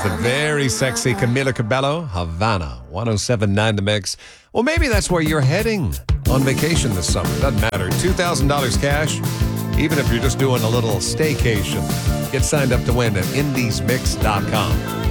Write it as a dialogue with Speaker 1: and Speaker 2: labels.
Speaker 1: the very sexy Camila Cabello, Havana, 107.9 The Mix. Well, maybe that's where you're heading on vacation this summer. Doesn't matter. $2,000 cash, even if you're just doing a little staycation. Get signed up to win at indiesmix.com.